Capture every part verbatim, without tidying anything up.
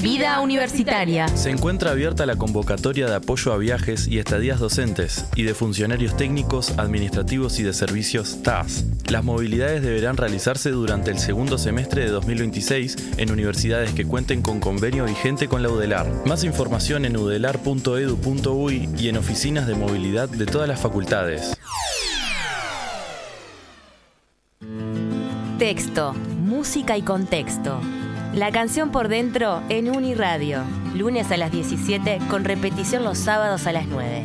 Vida universitaria. Se encuentra abierta la convocatoria de apoyo a viajes y estadías docentes y de funcionarios técnicos, administrativos y de servicios T A S. Las movilidades deberán realizarse durante el segundo semestre de dos mil veintiséis en universidades que cuenten con convenio vigente con la UDELAR. Más información en udelar punto edu punto uy y en oficinas de movilidad de todas las facultades. Texto, música y contexto. La canción por dentro en Uniradio. Lunes a las diecisiete con repetición los sábados a las nueve.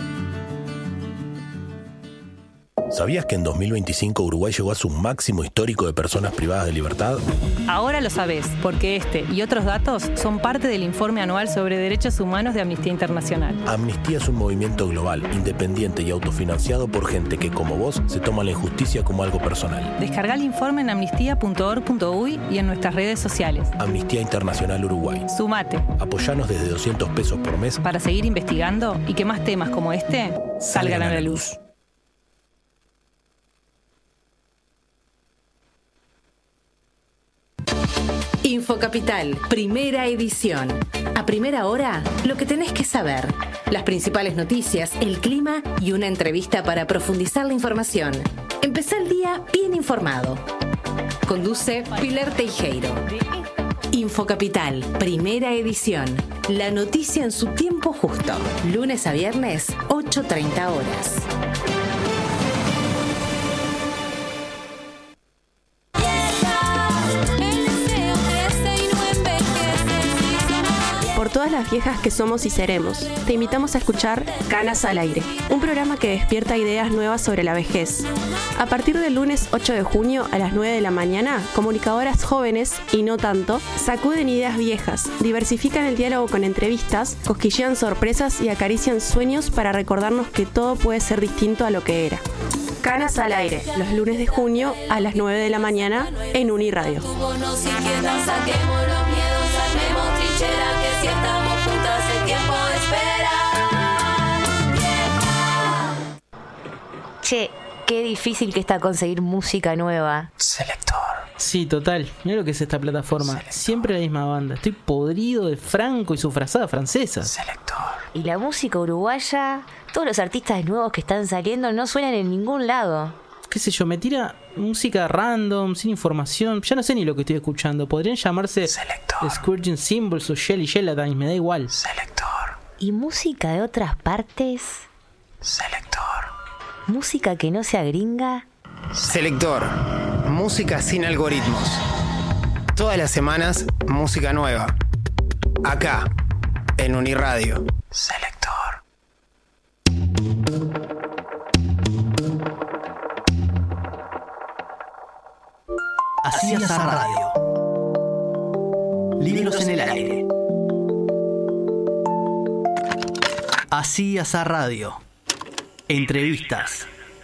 ¿Sabías que en dos mil veinticinco Uruguay llegó a su máximo histórico de personas privadas de libertad? Ahora lo sabés, porque este y otros datos son parte del informe anual sobre derechos humanos de Amnistía Internacional. Amnistía es un movimiento global, independiente y autofinanciado por gente que, como vos, se toma la injusticia como algo personal. Descargá el informe en amnistía punto org punto uy y en nuestras redes sociales. Amnistía Internacional Uruguay. Sumate. Apoyanos desde doscientos pesos por mes para seguir investigando y que más temas como este salgan a la luz. Infocapital, primera edición. A primera hora, lo que tenés que saber. Las principales noticias, el clima y una entrevista para profundizar la información. Empezá el día bien informado. Conduce Pilar Teijeiro. Infocapital, primera edición. La noticia en su tiempo justo. Lunes a viernes, ocho treinta horas. Por todas las viejas que somos y seremos, te invitamos a escuchar Canas al Aire, un programa que despierta ideas nuevas sobre la vejez. A partir del lunes ocho de junio a las nueve de la mañana, comunicadoras jóvenes, y no tanto, sacuden ideas viejas, diversifican el diálogo con entrevistas, cosquillean sorpresas y acarician sueños para recordarnos que todo puede ser distinto a lo que era. Canas al Aire, los lunes de junio a las nueve de la mañana en Uniradio. Si estamos juntas, el tiempo espera. Che, qué difícil que está conseguir música nueva. Selector. Sí, total. Mira lo que es esta plataforma. Selector. Siempre la misma banda. Estoy podrido de Franco y su frazada francesa. Selector. Y la música uruguaya, todos los artistas nuevos que están saliendo no suenan en ningún lado. Qué sé yo, me tira música random, sin información. Ya no sé ni lo que estoy escuchando. Podrían llamarse Selector. Scourging Symbols o Shelly Gelatine, me da igual. Selector. ¿Y música de otras partes? Selector. ¿Música que no sea gringa? Selector. Música sin algoritmos. Todas las semanas, música nueva. Acá, en Uniradio. Selector. Así es a radio. Libros en el aire. Así es a radio. Entrevistas.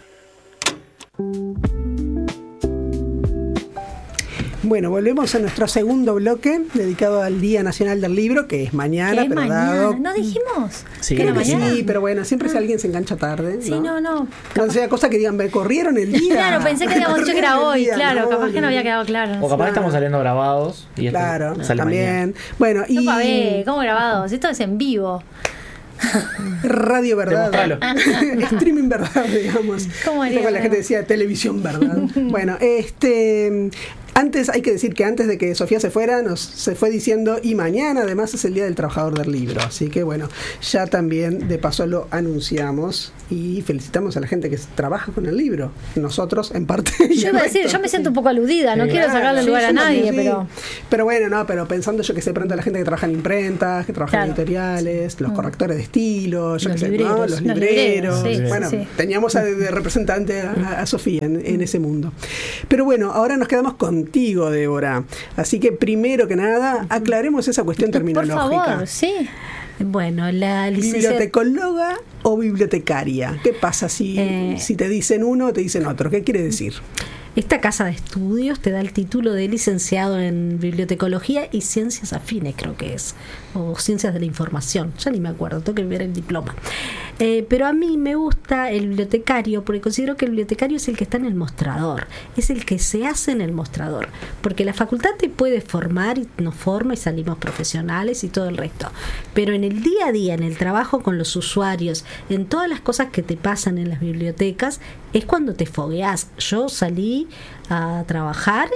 Bueno, volvemos a nuestro segundo bloque dedicado al Día Nacional del Libro, que es mañana, ¿Qué pero mañana? dado... ¿No dijimos? Sí, ¿Que era mañana? Sí, pero bueno, siempre ah. si alguien se engancha tarde. Sí, no, no. No, no sea cosa que digan, me corrieron el día. Claro, pensé que habíamos dicho que era hoy, día, claro, no, capaz que no había quedado claro. O capaz claro. estamos saliendo grabados. Y claro, sale también. mañana. Bueno, y... No, pa' ver, ¿cómo grabados? Esto es en vivo. Radio Verdad. Streaming Verdad, digamos. ¿Cómo haría? Cuando la gente decía televisión Verdad. Bueno, este... Antes, hay que decir que antes de que Sofía se fuera, nos se fue diciendo, y mañana además es el Día del Trabajador del Libro. Así que bueno, ya también de paso lo anunciamos y felicitamos a la gente que trabaja con el libro. Nosotros, en parte. Yo iba a decir, yo me siento un poco aludida, no sí, quiero claro, sacarle sí, lugar a nadie, sí. pero... Pero bueno, no, pero pensando yo que sé pronto la gente que trabaja en imprentas, que trabaja claro. en editoriales, los mm. correctores de estilo, yo los que libreros, sé, ¿no? Los, los libreros. libreros sí, bueno, sí. teníamos a, de representante a, a Sofía en, en ese mundo. Pero bueno, ahora nos quedamos contigo, Débora. Así que primero que nada, aclaremos esa cuestión terminológica. Por favor, sí. Bueno, la licencia... ¿Bibliotecóloga o bibliotecaria? ¿Qué pasa si, eh... si te dicen uno o te dicen otro? ¿Qué quiere decir? Esta casa de estudios te da el título de licenciado en bibliotecología y ciencias afines, creo que es, o ciencias de la información, ya ni me acuerdo, tengo que ver el diploma. Eh, pero a mí me gusta el bibliotecario porque considero que el bibliotecario es el que está en el mostrador, es el que se hace en el mostrador, porque la facultad te puede formar y nos forma y salimos profesionales y todo el resto, pero en el día a día, en el trabajo con los usuarios, en todas las cosas que te pasan en las bibliotecas, es cuando te fogueás. Yo salí a trabajar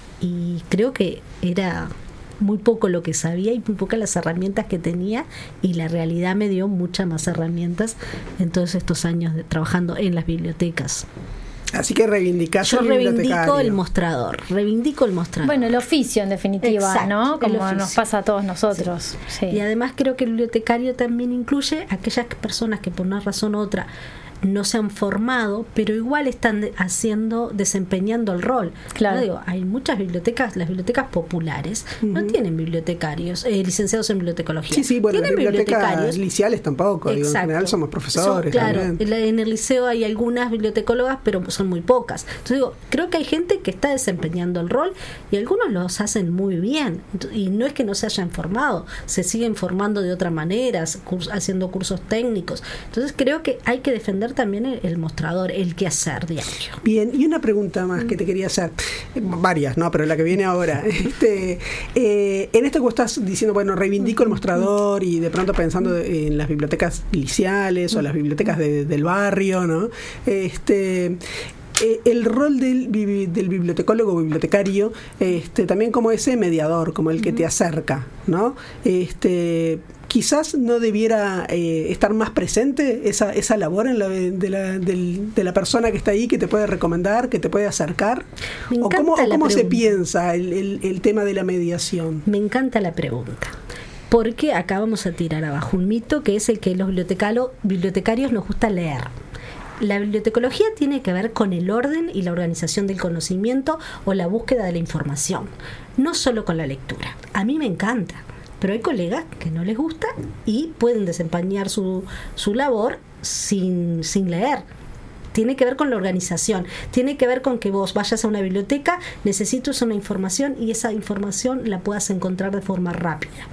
y creo que era muy poco lo que sabía y muy pocas las herramientas que tenía, y la realidad me dio muchas más herramientas en todos estos años de, trabajando en las bibliotecas. Así que reivindicás Yo el reivindico el mostrador, reivindico el mostrador. Bueno, el oficio en definitiva, Exacto, ¿no? Como el oficio. nos pasa a todos nosotros. Sí. Sí. Y además creo que el bibliotecario también incluye aquellas personas que por una razón u otra no se han formado, pero igual están de- haciendo, desempeñando el rol. Claro. ¿No? Digo, hay muchas bibliotecas, las bibliotecas populares no tienen bibliotecarios, eh, licenciados en bibliotecología. Sí, sí, bueno, las Tienen bibliotecas liceales tampoco, digo, en Exacto. general somos profesores. Son- claro, también. en, la- en el liceo hay algunas bibliotecólogas, pero son muy pocas. Entonces digo, creo que hay gente que está desempeñando el rol y algunos los hacen muy bien. Ent- Y no es que no se hayan formado, se siguen formando de otra manera, curs- haciendo cursos técnicos. Entonces creo que hay que defender también el, el mostrador, el quehacer diario. Bien, y una pregunta más que te quería hacer. Eh, Varias, ¿no? Pero la que viene ahora. Este, eh, en esto que vos estás diciendo, bueno, reivindico el mostrador y de pronto pensando en las bibliotecas liceales o las bibliotecas de- del barrio, ¿no? Este... eh, el rol del, bi- del bibliotecólogo o bibliotecario, este, también como ese mediador, como el que te acerca, ¿no? Este, quizás no debiera eh, estar más presente esa, esa labor en la, de, la, del- de la persona que está ahí, que te puede recomendar, que te puede acercar. Me ¿O encanta cómo, o la cómo se pregunta. piensa el, el, el tema de la mediación? Me encanta la pregunta. Porque acá vamos a tirar abajo un mito que es el que los bibliotecalo- bibliotecarios nos gusta leer. La bibliotecología tiene que ver con el orden y la organización del conocimiento o la búsqueda de la información, no solo con la lectura. A mí me encanta, pero hay colegas que no les gusta y pueden desempeñar su, su labor sin, sin leer. Tiene que ver con la organización, tiene que ver con que vos vayas a una biblioteca, necesitas una información y esa información la puedas encontrar de forma rápida.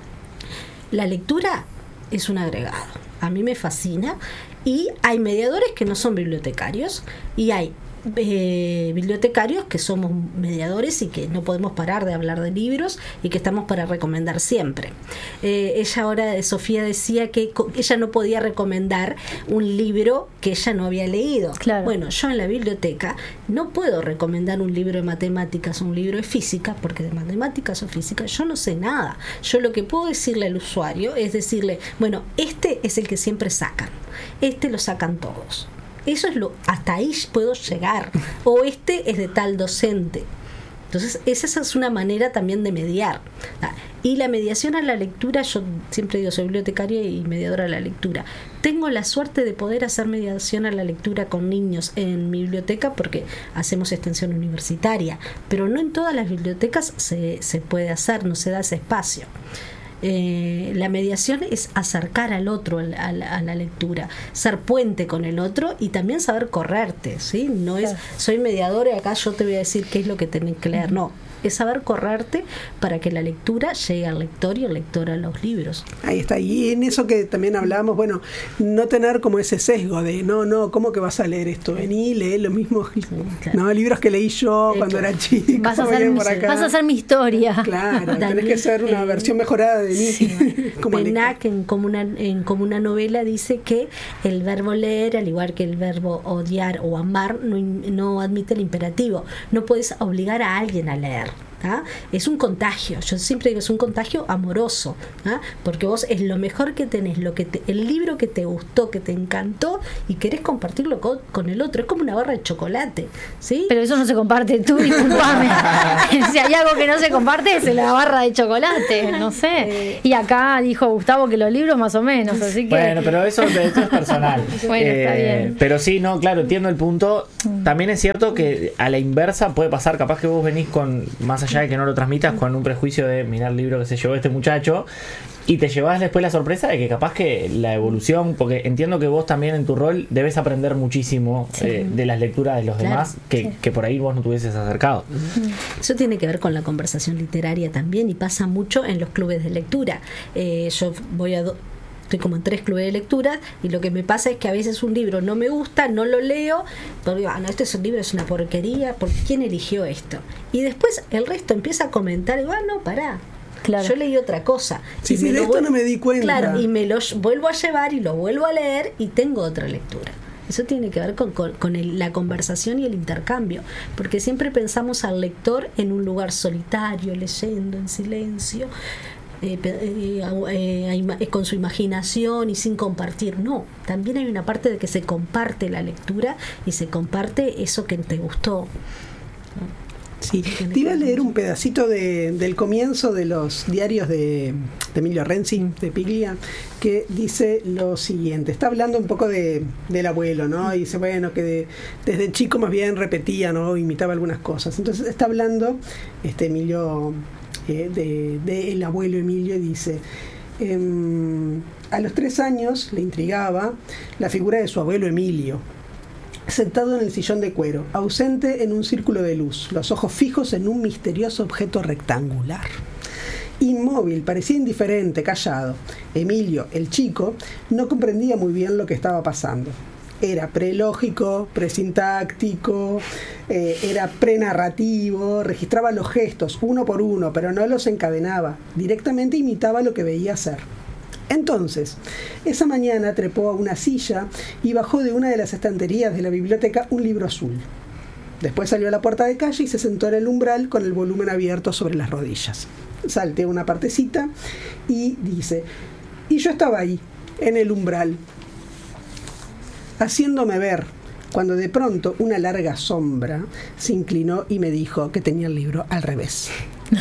La lectura es un agregado. A mí me fascina y hay mediadores que no son bibliotecarios y hay eh, bibliotecarios que somos mediadores y que no podemos parar de hablar de libros y que estamos para recomendar siempre. Eh, ella ahora, Sofía decía que co- ella no podía recomendar un libro que ella no había leído. Claro. Bueno, yo en la biblioteca no puedo recomendar un libro de matemáticas o un libro de física, porque de matemáticas o física yo no sé nada. Yo lo que puedo decirle al usuario es decirle, bueno, este es el que siempre sacan, este lo sacan todos. Eso es lo, hasta ahí puedo llegar. O este es de tal docente. Entonces, esa es una manera también de mediar. Ah, Y la mediación a la lectura, yo siempre digo, soy bibliotecaria y mediadora a la lectura. Tengo la suerte de poder hacer mediación a la lectura con niños en mi biblioteca porque hacemos extensión universitaria, pero no en todas las bibliotecas se, se puede hacer, no se da ese espacio. Eh, la mediación es acercar al otro a la, a la- a la lectura, ser puente con el otro y también saber correrte, ¿sí? No es soy mediadora y acá yo te voy a decir qué es lo que tenés que leer, no, es saber correrte para que la lectura llegue al lector y el lector a los libros. Ahí está, y en eso que también hablábamos, bueno, no tener como ese sesgo de, no, no, ¿cómo que vas a leer esto? Vení, lee lo mismo, no, libros que leí yo cuando era chico. Vas a, hacer bien mi, por acá. vas a hacer mi historia. Claro, tenés Daniel, que ser una eh, versión mejorada de mí. como lector. Penac en como, una, en como una novela dice que el verbo leer, al igual que el verbo odiar o amar, no, in- no admite el imperativo. No puedes obligar a alguien a leer. ¿ah? Es un contagio, yo siempre digo es un contagio amoroso, ¿ah? Porque vos es lo mejor que tenés, lo que te, el libro que te gustó, que te encantó y querés compartirlo con, con el otro, es como una barra de chocolate, ¿sí? Pero eso no se comparte, tú disculpame. Si hay algo que no se comparte es la barra de chocolate, no sé. Y acá dijo Gustavo que los libros más o menos, así que... Bueno, pero eso, eso es personal. Bueno, está bien. Pero sí, no, claro, entiendo el punto. También es cierto que a la inversa puede pasar, capaz que vos venís con, más allá allá de que no lo transmitas con un prejuicio de mirar el libro que se llevó este muchacho, y te llevas después la sorpresa de que capaz que la evolución, porque entiendo que vos también en tu rol debes aprender muchísimo sí. eh, de las lecturas de los claro, demás que, sí. que por ahí vos no te hubieses acercado. Eso tiene que ver con la conversación literaria también, y pasa mucho en los clubes de lectura. Eh, yo voy a... Do- Estoy como en tres clubes de lectura y lo que me pasa es que a veces un libro no me gusta, no lo leo, pero digo, ah, no, este es un libro, es una porquería, ¿por quién eligió esto? Y después el resto empieza a comentar y digo, ah, no, pará. Claro. Yo leí otra cosa. Sí, y sí, de esto vuel- no me di cuenta. Claro, y me lo vuelvo a llevar y lo vuelvo a leer y tengo otra lectura. Eso tiene que ver con, con, con el, la conversación y el intercambio, porque siempre pensamos al lector en un lugar solitario, leyendo en silencio, Eh, eh, eh, eh, con su imaginación y sin compartir. No, también hay una parte de que se comparte la lectura y se comparte eso que te gustó. Sí, te iba a leer un pedacito de, del comienzo de los diarios de, de Emilio Renzi, de Piglia, que dice lo siguiente. Está hablando un poco de, del abuelo, ¿no? Y dice, bueno, que de, desde chico más bien repetía, ¿no? Imitaba algunas cosas. Entonces está hablando este Emilio eh, de, de el abuelo Emilio, y dice... Eh, a los tres años le intrigaba la figura de su abuelo Emilio, sentado en el sillón de cuero, ausente en un círculo de luz, los ojos fijos en un misterioso objeto rectangular. Inmóvil, parecía indiferente, callado. Emilio, el chico, no comprendía muy bien lo que estaba pasando. Era prelógico, presintáctico, eh, era prenarrativo, registraba los gestos uno por uno, pero no los encadenaba, directamente imitaba lo que veía hacer. Entonces, esa mañana trepó a una silla y bajó de una de las estanterías de la biblioteca un libro azul. Después salió a la puerta de calle y se sentó en el umbral con el volumen abierto sobre las rodillas. Salteó una partecita y dice, y yo estaba ahí, en el umbral, haciéndome ver, cuando de pronto una larga sombra se inclinó y me dijo que tenía el libro al revés.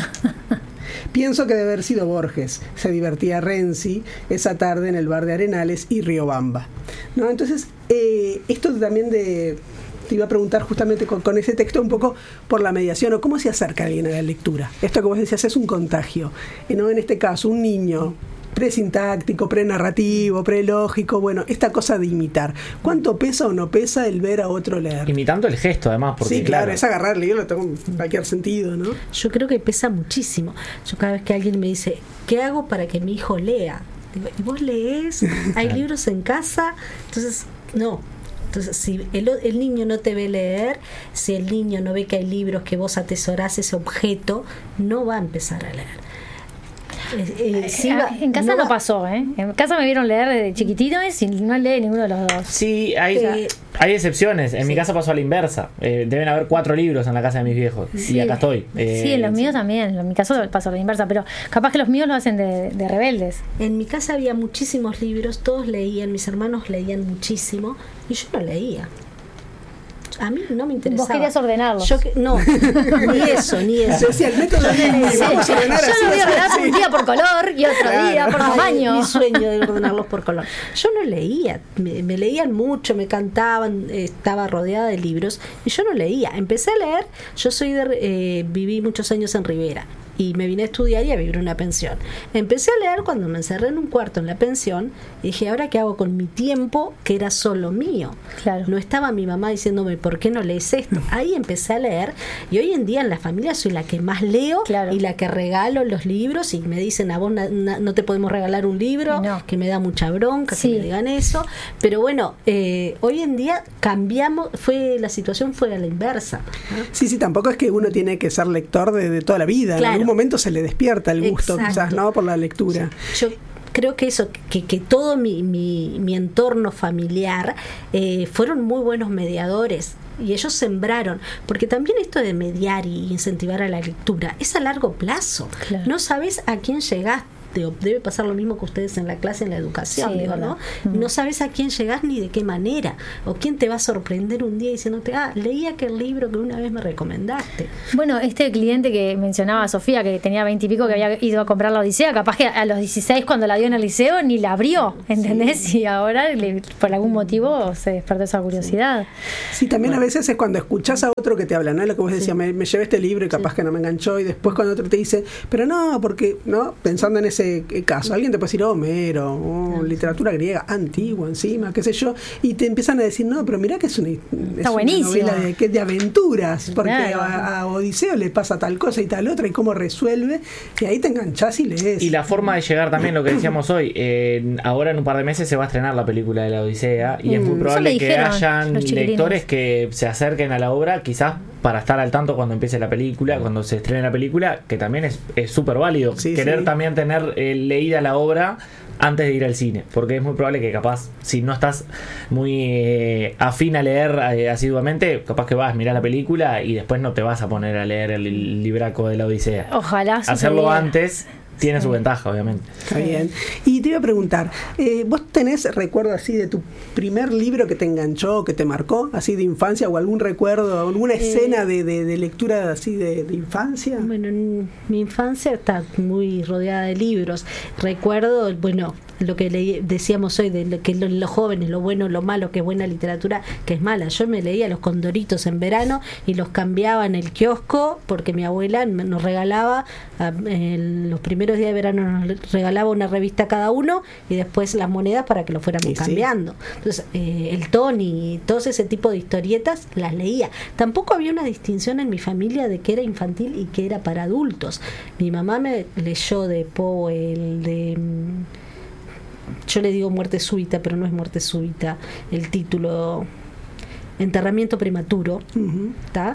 Pienso que debe haber sido Borges. Se divertía Renzi esa tarde en el bar de Arenales y Riobamba, ¿no? Entonces, eh, esto también de... Te iba a preguntar justamente con, con ese texto un poco por la mediación, o cómo se acerca alguien a la lectura. Esto que vos decías es un contagio, ¿no? En este caso, un niño presintáctico, prenarrativo, prelógico, bueno, esta cosa de imitar. ¿Cuánto pesa o no pesa el ver a otro leer? Imitando el gesto, además, porque sí, claro, claro, es agarrarle, yo lo tengo en cualquier sentido, ¿no? Yo creo que pesa muchísimo. Yo cada vez que alguien me dice, ¿qué hago para que mi hijo lea? Digo, ¿y vos lees? ¿Hay libros en casa? Entonces, no. Entonces, si el, el niño no te ve leer, si el niño no ve que hay libros que vos atesorás ese objeto, no va a empezar a leer. Eh, eh, sí, va, en casa no, no pasó, ¿eh? En casa me vieron leer desde chiquitito y no lee ninguno de los dos. Sí, hay, eh, hay excepciones. En sí. mi casa pasó a la inversa. Eh, deben haber cuatro libros en la casa de mis viejos. Sí. Y acá estoy. Eh, sí, en los míos también. En mi caso pasó a la inversa, pero capaz que los míos lo hacen de, de rebeldes. En mi casa había muchísimos libros, todos leían, mis hermanos leían muchísimo y yo no leía. A mí no me interesaba. Vos querías ordenarlos. Yo que, no, ni eso, ni eso. Yo, sí, el método de sí, vamos a ordenar yo así, lo voy a ordenar sí. un día por color y otro claro. día por tamaño. Ay, mi sueño de ordenarlos por color. Yo no leía, me, me leían mucho, me cantaban, eh, estaba rodeada de libros y yo no leía. Empecé a leer, yo soy de, eh, viví muchos años en Rivera y me vine a estudiar y a vivir en una pensión. Empecé a leer cuando me encerré en un cuarto en la pensión y dije, ¿ahora qué hago con mi tiempo que era solo mío? Claro. No estaba mi mamá diciéndome, ¿por qué no lees esto? Ahí empecé a leer y hoy en día en la familia soy la que más leo claro. y la que regalo los libros y me dicen, a vos na, na, no te podemos regalar un libro, no. que me da mucha bronca sí. que me digan eso. Pero bueno, eh, hoy en día cambiamos, fue la situación fue a la inversa, ¿no? Sí, sí, tampoco es que uno tiene que ser lector de, de toda la vida. Claro. En algún momento se le despierta el gusto, exacto. quizás, ¿no? Por la lectura. Sí. Yo creo que eso, que, que todo mi, mi, mi entorno familiar eh, fueron muy buenos mediadores y ellos sembraron, porque también esto de mediar y incentivar a la lectura es a largo plazo. Claro. No sabes a quién llegás digo, debe pasar lo mismo que ustedes en la clase, en la educación, Sí, digo, verdad. ¿no? No sabes a quién llegás ni de qué manera, o quién te va a sorprender un día diciéndote, ah, leí aquel libro que una vez me recomendaste. Bueno, este cliente que mencionaba Sofía, que tenía veinte y pico, que había ido a comprar la Odisea, capaz que a los dieciséis cuando la dio en el liceo ni la abrió, ¿entendés? Sí. Y ahora le, por algún motivo se despertó esa curiosidad. Sí, también bueno. A veces es cuando escuchás a otro que te habla, ¿no? Lo que vos decías, sí. me, me llevé este libro y capaz sí. que no me enganchó, y después cuando otro te dice, pero no, porque, ¿no? Pensando en ese caso, alguien te puede decir, Homero, oh, oh, literatura griega antigua encima, qué sé yo, y te empiezan a decir, no, pero mirá que es una, es Está una novela de, que de aventuras, porque claro. a, a Odiseo le pasa tal cosa y tal otra, y cómo resuelve, y ahí te enganchás y lees. Y la forma de llegar también, lo que decíamos hoy, eh, ahora en un par de meses se va a estrenar la película de la Odisea, y mm, es muy probable que hayan lectores que se acerquen a la obra, quizás para estar al tanto cuando empiece la película, cuando se estrene la película, que también es súper válido. Sí, querer sí. también tener eh, leída la obra antes de ir al cine, porque es muy probable que capaz, si no estás muy eh, afín a leer eh, asiduamente, capaz que vas a mirar la película y después no te vas a poner a leer el libraco de la Odisea. Ojalá hacerlo sucediera. Antes tiene sí. su ventaja, obviamente. Está bien. Y te iba a preguntar, eh, ¿vos tenés recuerdo así de tu primer libro que te enganchó, que te marcó, así de infancia, o algún recuerdo, alguna escena eh, de, de, de lectura así de, de infancia? Bueno, en mi infancia está muy rodeada de libros. Recuerdo, bueno, lo que leí, decíamos hoy de lo, que los, los jóvenes, lo bueno, lo malo, que es buena literatura, que es mala. Yo me leía Los Condoritos en verano y los cambiaba en el kiosco porque mi abuela nos regalaba a, en los primeros días de verano nos regalaba una revista a cada uno y después las monedas para que lo fuéramos sí, cambiando. Sí. Entonces eh, el Tony y todo ese tipo de historietas las leía. Tampoco había una distinción en mi familia de que era infantil y que era para adultos. Mi mamá me leyó de Poe, el de yo le digo muerte súbita, pero no es muerte súbita, el título enterramiento prematuro, ¿tá?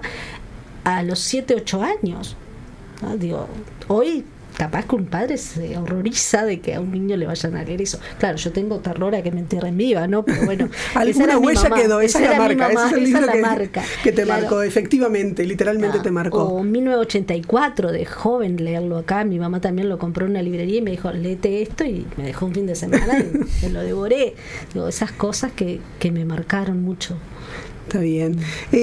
A los siete ocho años, ¿no? Digo, hoy capaz que un padre se horroriza de que a un niño le vayan a leer eso. Claro, yo tengo terror a que me entierren viva, ¿no? Pero bueno, alguna huella quedó, esa, esa es la marca, mamá, ese es el libro es que, marca. que te claro. marcó, efectivamente, literalmente ah, te marcó. O mil novecientos ochenta y cuatro, de joven, leerlo acá, mi mamá también lo compró en una librería y me dijo, léete esto, y me dejó un fin de semana y me lo devoré. Digo, esas cosas que, que me marcaron mucho. Está bien.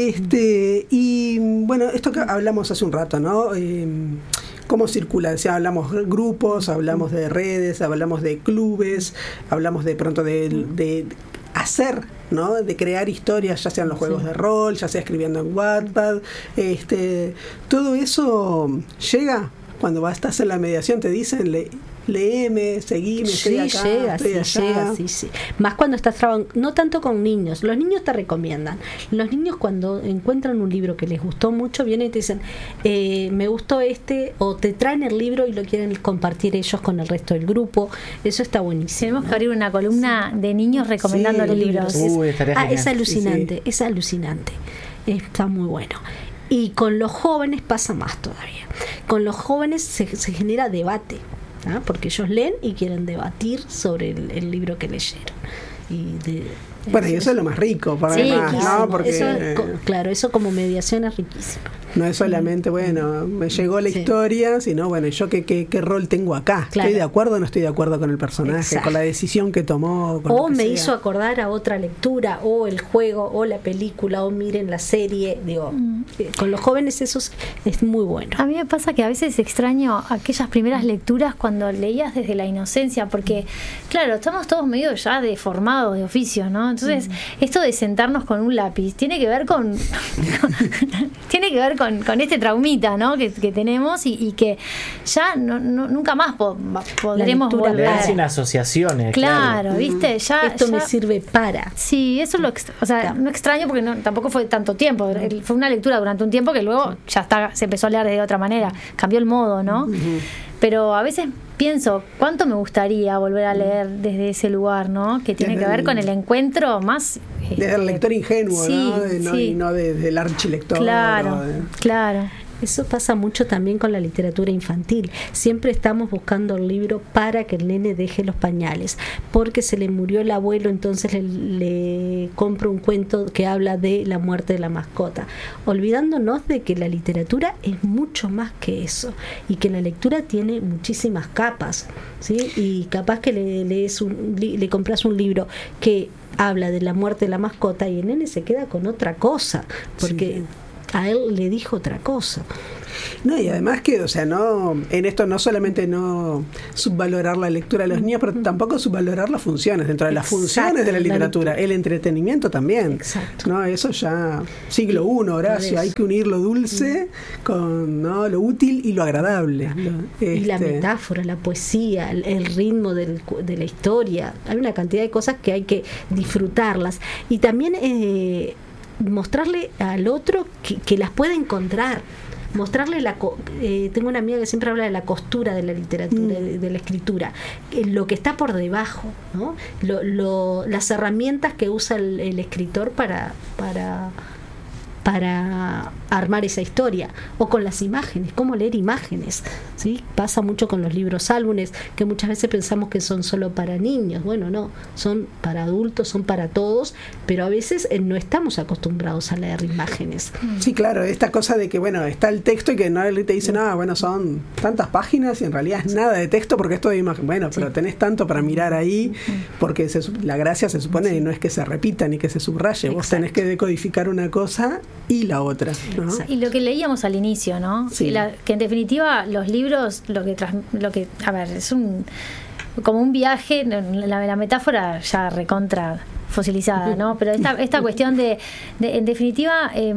Este, y bueno, esto que hablamos hace un rato, ¿no? Eh, ¿Cómo circula? O sea, hablamos de grupos, hablamos de redes, hablamos de clubes, hablamos de pronto de, de hacer, ¿no? De crear historias, ya sean los juegos sí. de rol, ya sea escribiendo en Wattpad. Este, todo eso llega cuando vas, estás en la mediación, te dicen, le, leeme, seguime, sí, estoy acá, llega, estoy sí, allá. llega, sí, sí. Más cuando estás trabajando, no tanto con niños. Los niños te recomiendan. Los niños cuando encuentran un libro que les gustó mucho, vienen y te dicen, eh, me gustó este, o te traen el libro y lo quieren compartir ellos con el resto del grupo. Eso está buenísimo. Tenemos que abrir una columna de niños recomendando sí, libros. Uy, es, ah, es alucinante, sí, sí. es alucinante. Está muy bueno. Y con los jóvenes pasa más todavía. Con los jóvenes se, se genera debate, ¿ah? Porque ellos leen y quieren debatir sobre el, el libro que leyeron. Y de, bueno, y eso es lo más rico, para sí, más, ¿no? Porque eso, claro, eso como mediación es riquísimo. No es solamente, bueno, me llegó la sí. historia, sino, bueno, yo qué, qué, qué rol tengo acá. Claro. ¿Estoy de acuerdo o no estoy de acuerdo con el personaje, Exacto. con la decisión que tomó? Con o me sea. hizo acordar a otra lectura, o el juego, o la película, o miren la serie. Digo, mm. con los jóvenes eso es, es muy bueno. A mí me pasa que a veces extraño aquellas primeras lecturas cuando leías desde la inocencia, porque, claro, estamos todos medio ya deformados de oficio, ¿no? Entonces, mm. esto de sentarnos con un lápiz tiene que ver con... tiene que ver con Con, con este traumita, ¿no? que, que tenemos y, y que ya no, no, nunca más po, podremos volver. Leer sin asociaciones. Claro, claro. ¿viste? Ya, Esto ya, me sirve para. Sí, eso es lo extra, o sea, no extraño porque no, tampoco fue tanto tiempo. Fue una lectura durante un tiempo que luego ya está, se empezó a leer de otra manera. Cambió el modo, ¿no? Uh-huh. Pero a veces pienso, ¿cuánto me gustaría volver a leer desde ese lugar, ¿no? Que tiene desde que ver con el encuentro más... Desde el lector ingenuo, sí, ¿no? De, no sí. Y no desde el archilector. Claro, de... claro. Eso pasa mucho también con la literatura infantil. Siempre estamos buscando el libro para que el nene deje los pañales, porque se le murió el abuelo, entonces le, le compro un cuento que habla de la muerte de la mascota, olvidándonos de que la literatura es mucho más que eso y que la lectura tiene muchísimas capas, ¿sí? Y capaz que le, lees un, le compras un libro que habla de la muerte de la mascota y el nene se queda con otra cosa, porque sí, a él le dijo otra cosa. No, y además que, o sea, no, en esto no solamente no subvalorar la lectura de los niños, pero tampoco subvalorar las funciones, dentro de las Exacto, funciones de la literatura, el entretenimiento también. Exacto. No, eso ya, siglo uno, Horacio, hay que unir lo dulce con, ¿no?, lo útil y lo agradable. Lo, este... Y la metáfora, la poesía, el, el ritmo del, de la historia, hay una cantidad de cosas que hay que disfrutarlas. Y también eh, mostrarle al otro que, que las puede encontrar. Mostrarle la eh, tengo una amiga que siempre habla de la costura de la literatura, mm. de, de la escritura, eh, lo que está por debajo, ¿no? Lo, lo, las herramientas que usa el, el escritor para para para armar esa historia, o con las imágenes, cómo leer imágenes, ¿sí? Pasa mucho con los libros álbumes, que muchas veces pensamos que son solo para niños. Bueno, no, son para adultos, son para todos, pero a veces eh, no estamos acostumbrados a leer imágenes. Sí, claro, esta cosa de que, bueno, está el texto y que no te dicen, ah, bueno, son tantas páginas y en realidad es nada de texto porque es todo de imagen. Bueno, pero sí, tenés tanto para mirar ahí, porque se, la gracia se supone sí, no es que se repita ni que se subraye. Exacto. Vos tenés que decodificar una cosa y la otra, ¿no? Y lo que leíamos al inicio, ¿no? Sí. La, que en definitiva los libros, lo que, tras, lo que a ver, es un como un viaje, la, la metáfora ya recontra fosilizada, ¿no? Pero esta, esta cuestión de, de en definitiva, eh,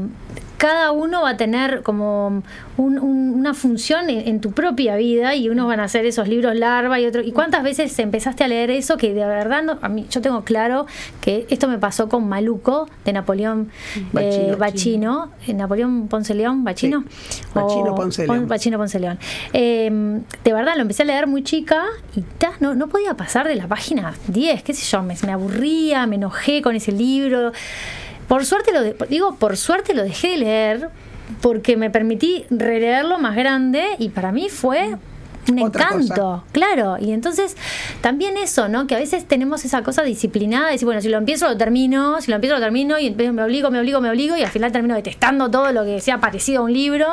cada uno va a tener como un, un, una función en, en tu propia vida, y unos van a hacer esos libros larva y otros. ¿Y cuántas veces empezaste a leer eso que de verdad no, a mí yo tengo claro que esto me pasó con Maluco de Napoleón Bachino, eh, Bachino eh, Napoleón Ponce León, Bachino, sí. Bachino Ponce León. Bachino Ponce León. Eh, de verdad lo empecé a leer muy chica y ta, no, no podía pasar de la página diez, qué sé yo, me, me aburría, me enojé con ese libro. Por suerte lo de, digo, por suerte lo dejé de leer porque me permití releerlo más grande y para mí fue un encanto, claro. Y entonces también eso, ¿no? Que a veces tenemos esa cosa disciplinada de decir, bueno, si lo empiezo lo termino, si lo empiezo lo termino y me obligo, me obligo, me obligo y al final termino detestando todo lo que sea parecido a un libro.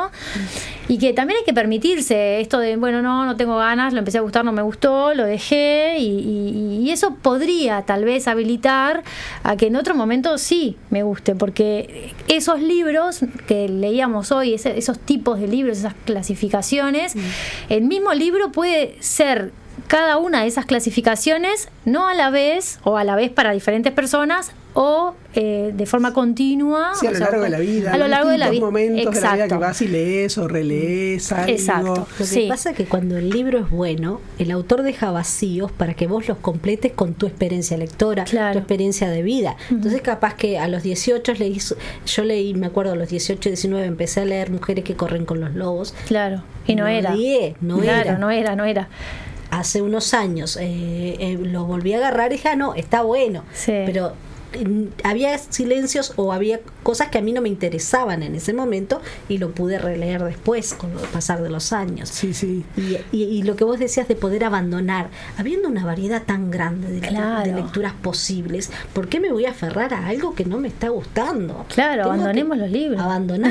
Y que también hay que permitirse esto de, bueno, no, no tengo ganas, lo empecé a gustar, no me gustó, lo dejé y, y, y eso podría tal vez habilitar a que en otro momento sí me guste, porque esos libros que leíamos hoy, ese, esos tipos de libros, esas clasificaciones, mm. el mismo libro puede ser cada una de esas clasificaciones, no a la vez o a la vez para diferentes personas o eh, de forma continua. Sí, a lo o sea, largo de la vida. A lo largo de la vida. momentos Exacto. de la vida que vas y lees o relees algo. Exacto. Lo que sí. pasa es que cuando el libro es bueno, el autor deja vacíos para que vos los completes con tu experiencia lectora, claro. tu experiencia de vida. Uh-huh. Entonces capaz que a los dieciocho leí, yo leí, me acuerdo, a los dieciocho, diecinueve empecé a leer Mujeres que corren con los lobos. Claro. Y no, no era. Leí, no claro, era. no era, no era. Hace unos años eh, eh, lo volví a agarrar y dije, ah, no, está bueno. Sí. Pero había silencios o había cosas que a mí no me interesaban en ese momento y lo pude releer después con el pasar de los años. Sí, sí. Y, y, y lo que vos decías de poder abandonar, habiendo una variedad tan grande de, claro. de lecturas posibles, ¿por qué me voy a aferrar a algo que no me está gustando? Claro, Tengo abandonemos los libros. Abandonar,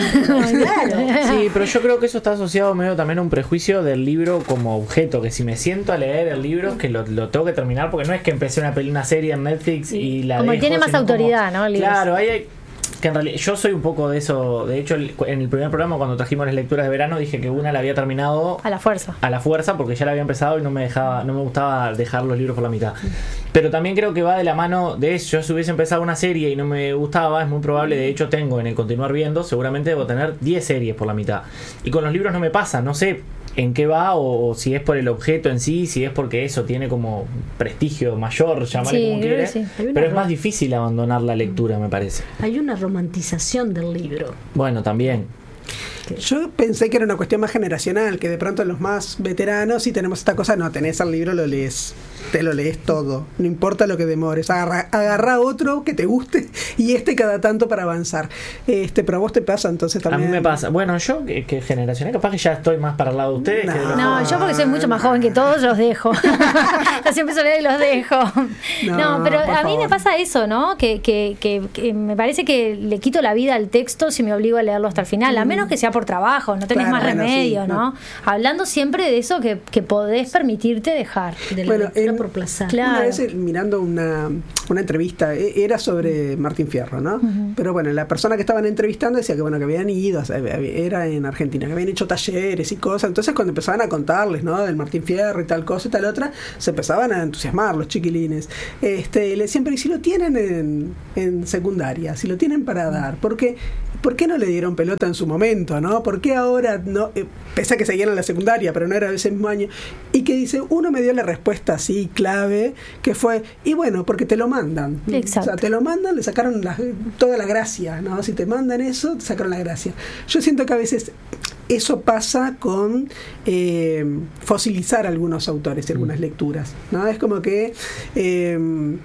claro. Sí, pero yo creo que eso está asociado medio también a un prejuicio del libro como objeto, que si me siento a leer el libro es que lo, lo tengo que terminar, porque no es que empecé una, una serie en Netflix sí. y la como dejo, tiene más autoridad, como, ¿no? Libros. Claro, ahí hay que en realidad yo soy un poco de eso. De hecho, en el primer programa cuando trajimos las lecturas de verano dije que una la había terminado a la fuerza. A la fuerza porque ya la había empezado y no me dejaba, no me gustaba dejar los libros por la mitad. Pero también creo que va de la mano de eso. Yo si hubiese empezado una serie y no me gustaba, es muy probable, de hecho tengo en el continuar viendo, seguramente debo tener diez series por la mitad. Y con los libros no me pasa, no sé en qué va o, o si es por el objeto en sí, si es porque eso tiene como prestigio mayor, llamarle sí, como quiere, sí. Pero es más difícil abandonar la lectura, me parece. Hay una romantización del libro. Bueno, también. Yo pensé que era una cuestión más generacional, que de pronto los más veteranos, si tenemos esta cosa, no, tenés el libro, lo lees, te lo lees todo, no importa lo que demores, agarra, agarra otro que te guste y este cada tanto para avanzar. Este, pero a vos te pasa entonces también. A mí me pasa. Bueno, yo que, que generacional, capaz que ya estoy más para el lado de ustedes. No, que de no, yo porque soy mucho más joven que todos, los dejo. Yo siempre soy y los dejo. No, No, pero por a mí favor. me pasa eso, ¿no? Que, que, que, que me parece que le quito la vida al texto si me obligo a leerlo hasta el final, a menos que sea por trabajo, no tenés Claro, más bueno, remedio, sí, ¿no? no. Hablando siempre de eso que, que podés permitirte dejar. De la Bueno, lectura en- por placer. Claro. Una vez eh, mirando una, una entrevista, eh, era sobre Martín Fierro, ¿no? Ujú. Pero bueno, la persona que estaban entrevistando decía que bueno, que habían ido, o sea, había- era en Argentina, que habían hecho talleres y cosas. Entonces cuando empezaban a contarles, ¿no? Del Martín Fierro y tal cosa y tal otra, se empezaban a entusiasmar los chiquilines. Este, y le decían, pero ¿y si lo tienen en, en secundaria? Si lo tienen para dar, ¿por qué, ¿por qué no le dieron pelota en su momento, no? ¿Por qué ahora no? Eh, pese a que seguían en la secundaria, pero no era ese mismo año. Y que dice, uno me dio la respuesta así, clave, que fue, y bueno, porque te lo mandan. Exacto. O sea, te lo mandan, le sacaron la- toda la gracia, ¿no? Si te mandan eso, te sacaron la gracia. Yo siento que a veces eso pasa con eh, fosilizar algunos autores y algunas lecturas, ¿no? Es como que eh,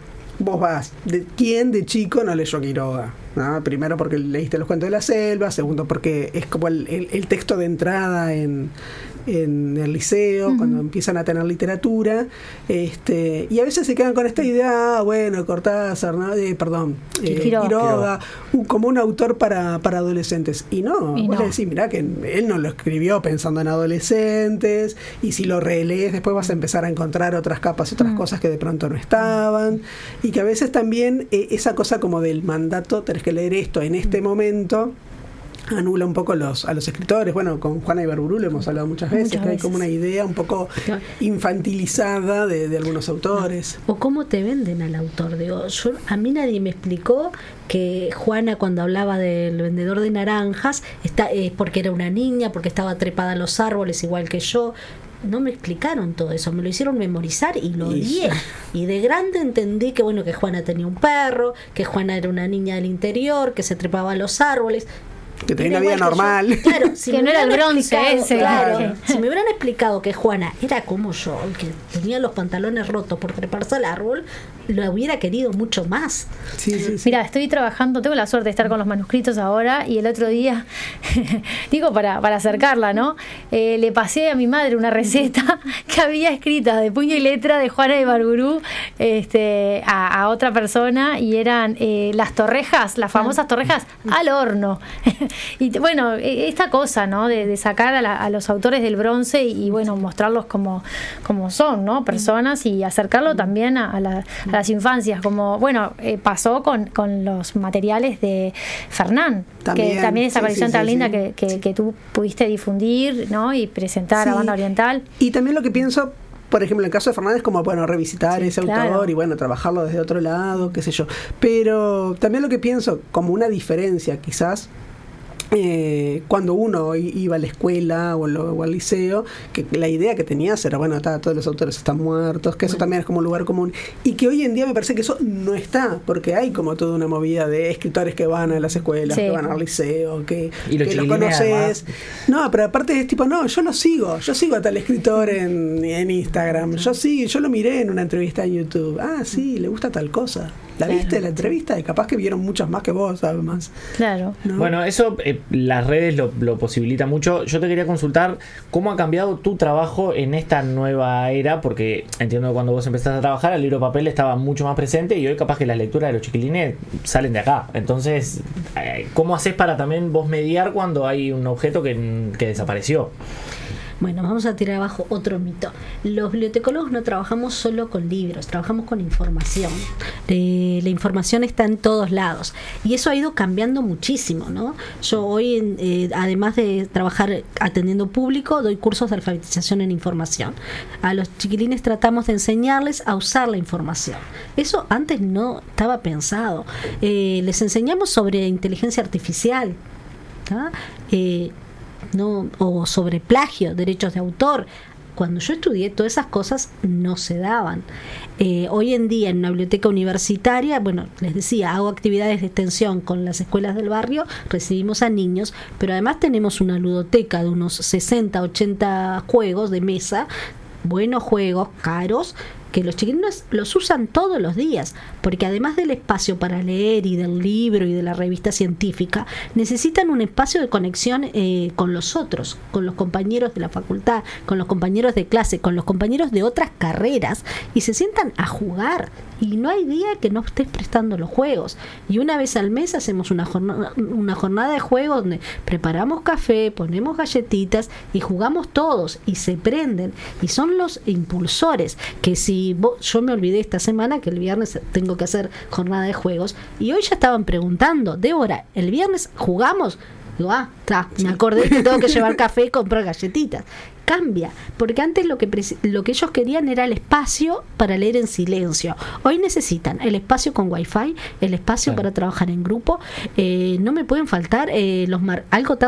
vos vas, ¿de quién de chico no leyó Quiroga? ¿No? Primero porque leíste los cuentos de la selva, segundo porque es como el, el- el texto de entrada en, en el liceo, Ujú. cuando empiezan a tener literatura, este, y a veces se quedan con esta idea, ah, bueno, Cortázar, ¿no? Eh, perdón, eh, Quiroga. Quiroga, un- como un autor para, para adolescentes. Y no, Y vos no. le decís, mirá que él no lo escribió pensando en adolescentes, y si lo relees después vas a empezar a encontrar otras capas, otras Mm. cosas que de pronto no estaban, y que a veces también eh, esa cosa como del mandato, tenés que leer esto en este momento, anula un poco los, a los escritores. Bueno, con Juana Ibarburu lo hemos hablado muchas veces, Muchas que hay veces. como una idea un poco infantilizada de, de algunos autores. O cómo te venden al autor. Digo, yo, a mí nadie me explicó que Juana, cuando hablaba del vendedor de naranjas, está, eh, porque era una niña, porque estaba trepada a los árboles igual que yo. No me explicaron todo eso, me lo hicieron memorizar y lo Y odié. Y de grande entendí que bueno, que Juana tenía un perro, que Juana era una niña del interior, que se trepaba a los árboles. Que tenía Era una vida igual que yo. normal. Claro, si Que me no era el hubieran Bronce explicado- ese. Claro, si me hubieran explicado que Juana era como yo, el que tenía los pantalones rotos por treparse al árbol, lo hubiera querido mucho más. Sí, sí, sí. Mira, estoy trabajando, tengo la suerte de estar con los manuscritos ahora y el otro día, digo para, para acercarla, ¿no? Eh, le pasé a mi madre una receta que había escrita de puño y letra de Juana de Ibarburu este, a, a otra persona y eran eh, las torrejas, las famosas torrejas al horno. Y t- bueno, eh, esta cosa, ¿no? De, de sacar a, la- a los autores del bronce y, y, bueno, mostrarlos como, como son, ¿no? Personas y acercarlo también a, a la- a las infancias, como, bueno, eh, pasó con, con los materiales de Fernán, También, que también esa sí, colección sí, tan sí, linda sí. que, que, que tú pudiste difundir, ¿no? Y presentar a Sí. Banda Oriental. Y también lo que pienso, por ejemplo, en el caso de Fernández, como, bueno, revisitar Sí, ese claro. autor y, bueno, trabajarlo desde otro lado, qué sé yo. Pero también lo que pienso, como una diferencia, quizás, eh, cuando uno i- iba a la escuela o, lo- o al liceo, que la idea que tenías era, bueno, está, todos los autores están muertos, que eso también es como un lugar común, y que hoy en día me parece que eso no está, porque hay como toda una movida de escritores que van a las escuelas, Sí. que van al liceo, que, Y los que los chiquilines, conoces. No, pero aparte es tipo, no, yo lo sigo, yo sigo a tal escritor en, en Instagram, yo sí, yo lo miré en una entrevista en YouTube, ah, sí, le gusta tal cosa. ¿La Claro. viste la entrevista? Y capaz que vieron muchas más que vos, además. Claro. ¿no? Bueno, eso eh, las redes lo, lo posibilita mucho. Yo te quería consultar cómo ha cambiado tu trabajo en esta nueva era, porque entiendo que cuando vos empezaste a trabajar el libro de papel estaba mucho más presente y hoy capaz que las lecturas de los chiquilines salen de acá. Entonces, eh, ¿cómo haces para también vos mediar cuando hay un objeto que, que desapareció? Bueno, vamos a tirar abajo otro mito. Los bibliotecólogos no trabajamos solo con libros, trabajamos con información. Eh, la información está en todos lados y eso ha ido cambiando muchísimo, ¿no? Yo hoy, en, eh, además de trabajar atendiendo público, doy cursos de alfabetización en información. A los chiquilines tratamos de enseñarles a usar la información. Eso antes no estaba pensado. Eh, les enseñamos sobre inteligencia artificial, ¿tá? Eh, no, o sobre plagio, derechos de autor. Cuando yo estudié, todas esas cosas no se daban. Eh, hoy en día en una biblioteca universitaria, bueno, les decía, hago actividades de extensión con las escuelas del barrio, recibimos a niños, pero además tenemos una ludoteca de unos sesenta, ochenta juegos de mesa, buenos juegos, caros, que los chiquilinos los usan todos los días, porque además del espacio para leer y del libro y de la revista científica, necesitan un espacio de conexión eh, con los otros, con los compañeros de la facultad, con los compañeros de clase, con los compañeros de otras carreras, y se sientan a jugar, y no hay día que no estés prestando los juegos. Y una vez al mes hacemos una jornada, una jornada de juegos donde preparamos café, ponemos galletitas y jugamos todos, y se prenden, y son los impulsores, que si Y vos, yo me olvidé esta semana que el viernes tengo que hacer jornada de juegos, y hoy ya estaban preguntando, Débora, ¿el viernes jugamos? Digo, ah, está, me acordé que tengo que llevar café y comprar galletitas. Cambia, porque antes lo que lo que ellos querían era el espacio para leer en silencio. Hoy necesitan el espacio con wifi, el espacio claro. para trabajar en grupo. Eh, no me pueden faltar eh, los mar algo tan